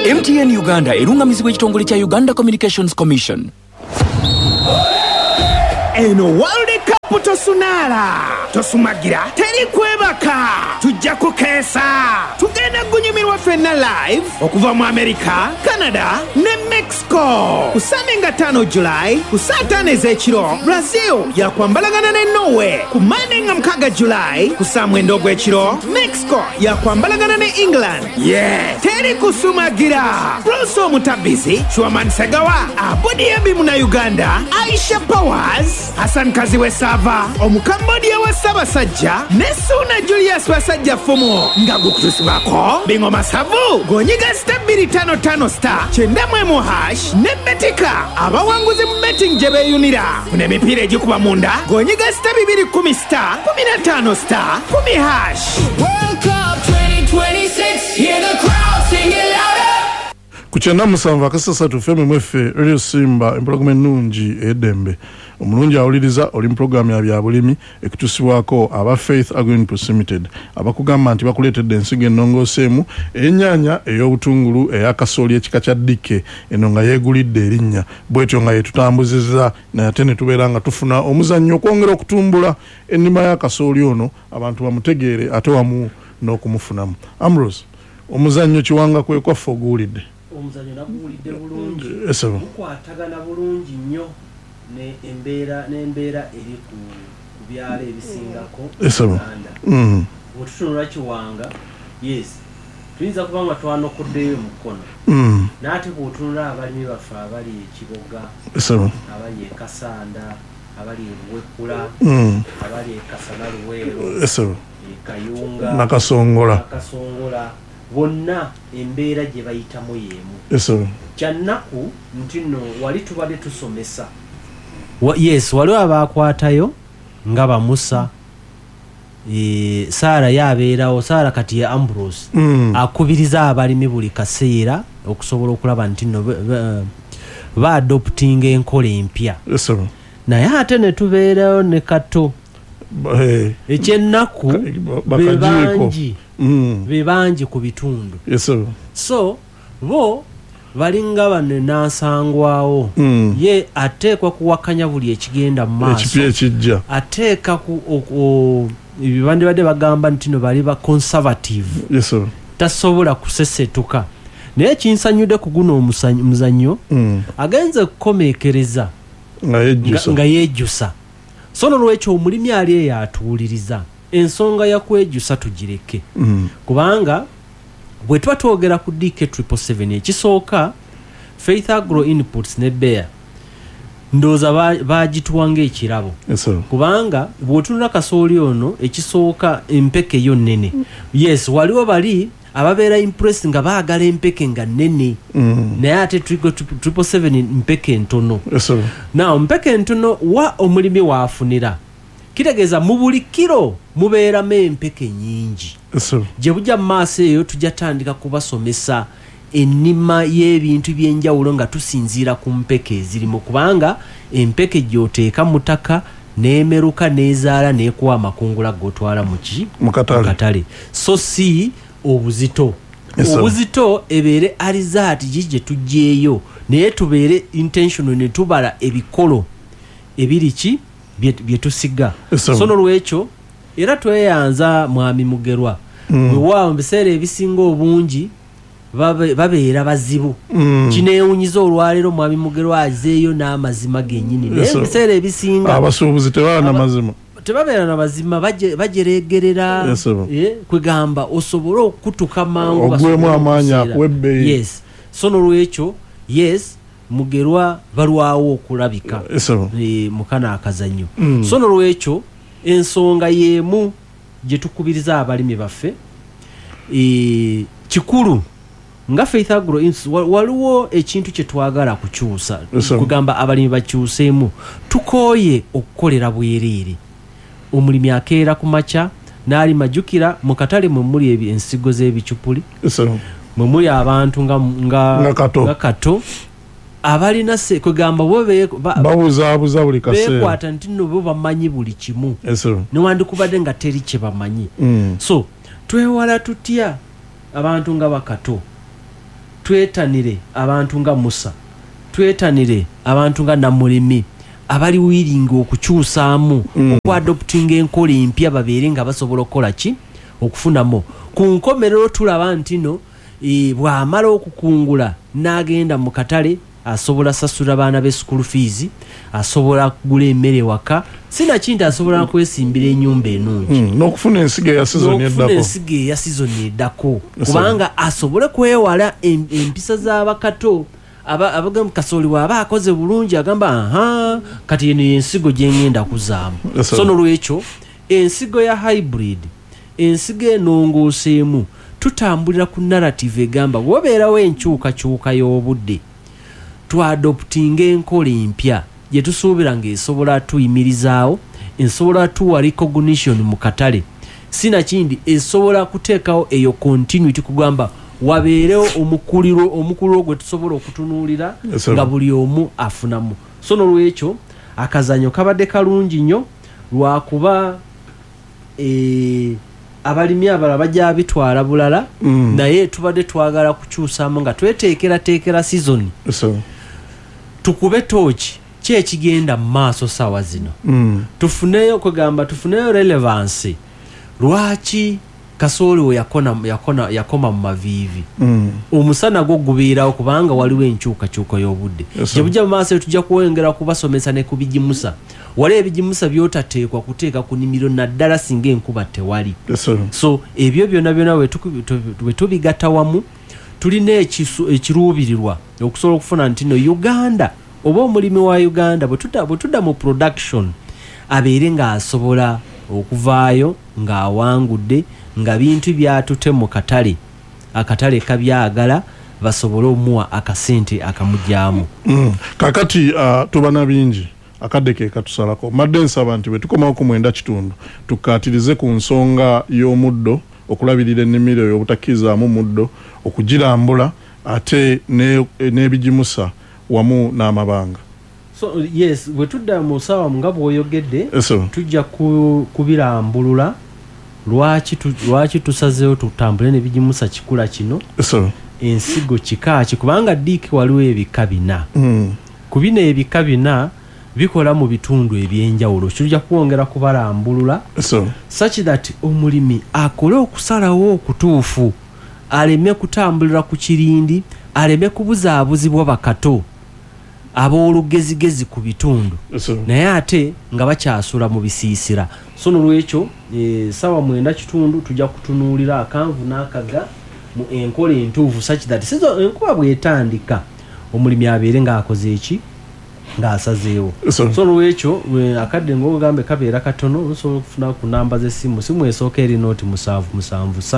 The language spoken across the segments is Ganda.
MTN Uganda erungamizibwa ekitongole kya Uganda Communications Commission. Eno World Cup tosumagira teri kwebaka tujja kukeesa tugenda gunyumirwa ffenna live okuva mu America, Canada ne Mexico ku Sunday nga 5 July ku saa 5 ez'ekiro. Brazil yakwambalagana ne Norway ku Monday nga 6 July ku saa 9 ogw'ekiro. Mexico yakwambalagana ne England. Teri kusumagira. Bruce Omutabizi, Chwaman Segawa, Abudi Abimu na Uganda, Aisha Powers, Hassan Kaziwe Sava, Omukambodia wa Sabasajja, Nesuna Julius Basajja Fumo, Ngagu Kutusibako, Bingo Masavu, Gonyiga star 255 star, Chendamwemu hash, Nebetika, Abawanguzi betting jebe yunira, Kunemipire Jikuba Munda, Gonyiga star 210 star, 15 star, 10 hash. World Cup 2026, hear the crowd sing it louder. Kuchenda musanva kasasatu feme mwefe Radio Simba empologome nungi edembe omulungi awuliriza oli mu program ya byabulimi ekutusibwako aba Faith Agriculture Limited abakugamba nti bakuleetedde ensigo ennongoseemu ennyanya ey'obutungulu ey'akasooli ekika kya ddike eno nga yeegulidde erinnya bwetyo nga yetutambuzizza nate ne tubeera nga tufuna omuzannyo okwongera okutumbula ennima y'akasooli ono abantu bamutegeere ate wamu n'okumufunamu. Ambrose, omuzannyo kiwanga kwekaffe oguwulidde? Omuzannyo naguwulidde bulungi, mukwatagana bulungi nnyo n'embeera eri ku byalo ebisingako Uganda. Bwetutunula Kiwanga, yes, tuyinza kuba nga twanokoddeyo mukono, n'ate bw'otunula abalimi baffe abali Kiboga, abali e Kasanda, abali e Bwekula, abali e Kasanaluweero, e Kayunga, Nakasongola, bonna embeera gye bayitamu yeemu. Kyannaku nti nno wali tubadde tusomesa. Yes, waliwo abaakwatayo nga bamusa, Saara yabeerawo, Saara kati ya Ambrose, akubiriza abalimi buli kaseera okusobola okulaba nti nno ba-adoptinga enkola empya. Naye ate ne tubeerayo ne Kato. Ekyennaku bebangi ku bitundu. So bo balinga bane nansangwawo, ye ateekwa kuwakanya buli ekigenda mu maaso, ateeka bibandibadde bagamba nti no bali ba conservative, tasobola kusesetuka. Naye kinsanyudde ku guno omuzannyo agenze okukomeekereza nga yejjusa. So nolwekyo omulimi ali eyo atuwuliriza ensonga ya kwejusa tugireke, kubanga bwe tuba twogera ku DK777 ekisooka Faith Agro Inputs ne Bayer ndooza bagituwanga ekirabo, kubanga bw'otunula kasooli ono ekisooka empeke yo nnene. Yes, waliwo bali ababeera impressed nga baagala empeke nga nnene, naye ate 777 mpeke ntono. Now mpeke ntono wa omulimi waafunira, kitegeeza mu buli kiro mubeeramu empeke nyingi. Gye bujja mu maaso eyo tujja tandika kubasomesa ennima y'ebintu by'enjawulo nga tusinziira ku mpeke ezirimu, kubanga empeke gy'oteeka mu ttaka n'emeruka n'ezaala n'ekuwa amakungula g'otwala mu katale. So si obuzito. Obuzito ebeere alizaati gye tujjeeyo, naye tubeere intentional ne tubala ebikolo ebiri ki bye tusiga. So nolwekyo era tweyanza Mwami Mugerwa, weewaawo mu biseera ebisinga obungi babeera bazibu. Kineewunyiza olwaleero Mwami Mugerwa azeeyo n'amazima gennyini, naye mu biseera ebisinga abasuubuzi tebaana mazima, tebabeera na mazima, bajeregerera kwegamba osobole okutuka mangu ogwemu amaanyi akuwebbeeyi. Yes, so nolwekyo yes, Mugerwa balwawo okulabika mukana akazannyo. So nolwekyo ensonga yeemu gye tukubiriza abalimi baffe, kikulu nga Faith Agro waliwo ekintu kye twagala kukyusa, kugamba abalimi bakyuseemu, tukooye okukolera bwereere. Omulimi akeera ku makya n'ali majjukira mu katale mwe muli ensigo z'ebicupuli, mwe muli abantu nga Kato abalina se kwegamba babuzaabuza buli kaseera, beekwata nti nno bo bamanyi buli kimu, newandikubadde nga teri kye bamanyi. So twewala tutya abantu nga Bakato twetanire abantu nga Musa, twetanire abantu nga Namulimi abali willing okukyusaamu okwadoptinga enkola empya babeere nga basobola okukola ki okufunamo. Ku nkomerero tulaba nti no bw'amala okukungula n'agenda mu katale asobola sasula baana be school fees, asobola kugula emmere waka, sina kintu asobola kwesimbira ennyumba ennungi n'okufuna ensigo eya season eddako kubanga asobole kwewala empisa z'abakato abagamba Kasooli bw'aba akoze bulungi agamba kati eno ensigo gye ngenda kuzaamu. So n'olwekyo ensigo ya hybrid, ensigo enongooseemu, tutambulira ku narrative egamba wobeerawo enkyukakyuka y'obudde twadoptinga enkola empya gye tusuubira ng'esobola tuyimirizaawo, esobola tuwa recognition mu katale, sina kindi esobola kuteekawo eyo continuity kugamba wabeerewo omukuliro gwe tusobola okutunuulira nga buli omu afunamu. So n'olwekyo akazanyo kabadde kalungi nnyo lwakuba abalimi abalala bajja bitwala bulala naye tubadde twagala kukyusaamu nga tweteekera season tukube tooki ki ekigenda mu maaso saawa zino tufuneyo relevance. Lwaki Kasooli we yakoma mu maviivi omusana gwo gubeerawo kubanga waliwo enkyukakyuka y'obudde gye bujja mu maaso tujja kuwengera kubasomesa ne kubigimusa wali ebigimusa byotateekwa kuteeka ku nimiro naddala singa enkuba tewali. So ebyo byonna we tubigatta wamu tulina ekiruubirirwa okusobola okufuna nti no Uganda oba omulimi wa Uganda bwe tudda mu production abeere ng'asobola okuvaayo ng'awangudde nga bintu byatute mu akatale kabyagala basobole omuwa akasente akamujjaamu. Kakati tubana bingi akadde ke katusalako madde nsaba nti bwe tukomawo ku 9 tukatirize ku nsonga y'omuddo okulabirira ennimiro y'obutakizaamu muddo okugirambula ate n'ebigimusa wamu n'amabanga. So yes, bwe tudda mu ssaawa nga bw'oyogedde tujja kubirambulula lwaki tusazeewo tutambule n'ebigimusa kikula kino ensigo kikaaki kubanga diiki waliwo ebika 4 ku bino ebika 4 bikola mu bitundu ebyenjawulo tujja kwongera kubalambulula such that omulimi akole okusalawo okutuufu aleme kutambulira ku kirindi aleme kubuzaabuzibwa bakato ab'olugezigezi ku bitundu naye ate nga bakyasula mu bisiisira. So n'olwekyo ssaawa 9 tujja kutunuulira akanvu n'akaga mu enkola entuufu such that sizo enkuba bw'etandika omulimi abeere ng'akoze eki ng'asazeewo. So n'olwekyo akadde ng'ogambe kabeera katono osobola okufuna ku namba z'essimu esooka eri nooti 773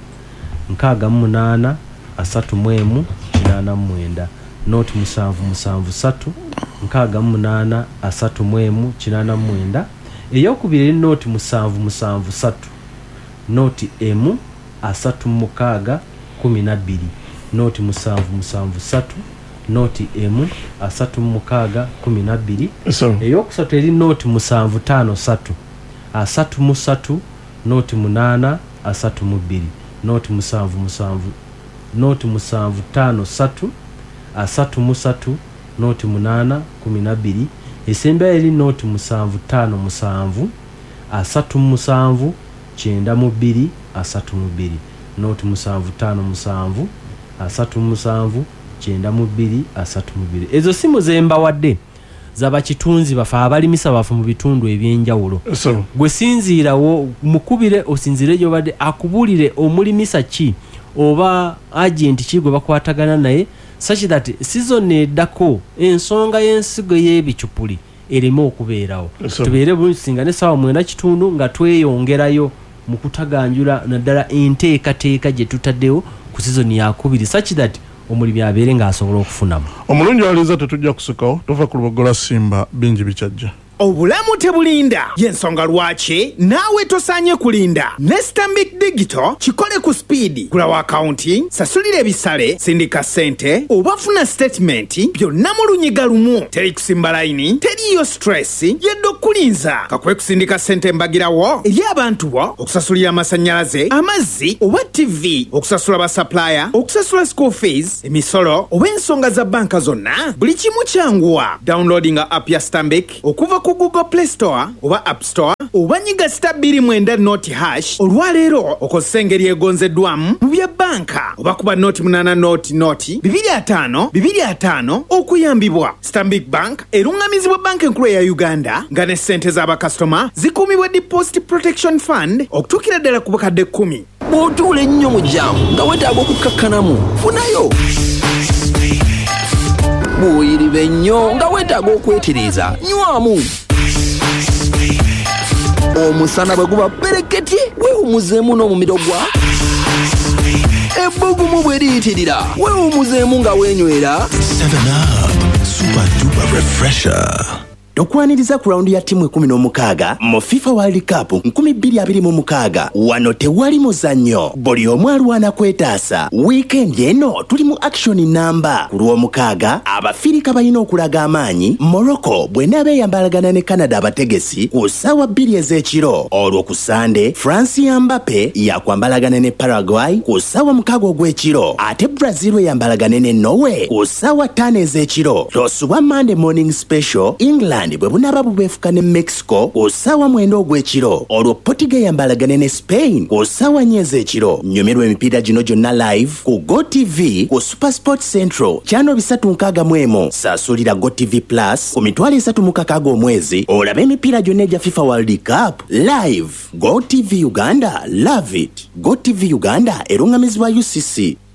68 31 89 nooti 773 68 31 89 eyokubiri nooti 773 nooti emu 36 12 nooti 773 nooti emu 36 12 eyokusatu eri nooti 753 33 nooti 8 32 nooti 753 nooti 753 nooti 8 12 esemba eri nooti 757 37 92 32 nooti 757 37 92 32. Ezo simu zembawadde zabakitunzi bafa abalimisa bafa mu bitundu ebyenjawulo. Gwe sinziirawo mukubire osinzire gyobadde akubulire omulimisa ki oba agent ki gwe bakwatagana naye such that season eddako ensonga y'ensigo y'ebicupuli ereme okubeerawo. Tubeere businga ne ssaawa 9 nga tweyongerayo mu kutaganjula naddala enteekateeka gye tutaddewo ku season ya 2 such that omulimi abeere ng'asobola okufunamu. Omulungi waliza tetujja kusukawo tova ku lubogola Simba bingi bikyajja. obulamu tebulinda yensonga lwaki naawe tosaanye kulinda ne Stanbic Digital kikole ku speed. Gulawo akaunti, sasulira ebisale, sindika ssente oba funa statement byonna mu lunyiga lumu. Teri kusimba layini, teriyo stress yedde okulinza. Kakwe kusindika ssente mbagirawo eri abantu bo, okusasulira amasannyalaze, amazzi oba TV, okusasula basupplier, okusasula school fees, emisolo oba ensonga za banka zonna. Buli kimu kyanguwa. Downloading app ya Stanbic okuva ku Google Play Store oba App Store oba nyiga *2mwenda#. Olwaleero okozesa engeri egonzeddwamu mu bya banka oba kuba noti 8 25 okuyambibwa. Stanbic Bank erungamizibwa banka enkulu ya Uganda nga ne ssente z'abakasitoma zikuumibwa Deposit Protection Fund okutuukira ddala ku bukadde 10. Bw'otuula ennyo mu jjaamu nga weetaaga okukakkanamu funayo. Bw'oyiriba ennyo nga weetaaga okwetereeza nywamu. Omusana bwe guba pereketye weewumuzeemu n'omumiro gwa. Ebbugumu bwe liyitirira weewumuzeemu nga weenywera 7up Super Duper Refresher. Okwaniriza ku raundi ya timu 16 mu FIFA World Cup 2026 wano tewali muzannyo, buli omu alwana kwetaasa. Weekend eno tuli mu action number. Ku lw'omukaaga Abafirika balina okulaga amaanyi Morocco bw'enaaba eyambalagana ne Canada abategesi ku ssaawa 2 ez'ekiro. Olwo ku Sande France ya Mbappe yakwambalagana ne Paraguay ku ssaawa 6 ogw'ekiro, ate Brazil eyambalagane ne Norway ku ssaawa 5 ez'ekiro. Lw'osubwa Monday morning special England bwe bunaaba bubeefuka ne Mexico ku ssaawa 9 ogw'ekiro. Olwo Portugal yambalagane ne Spain ku ssaawa 4 ez'ekiro. Nnyumirwa emipiira gino gyonna live ku GoTV ku Supersport Central channel 361. Saasulira GoTV Plus ku $360 omwezi olaba emipiira gyonna egya FIFA World Cup live. GoTV Uganda, love it. GoTV Uganda erungamizibwa UCC.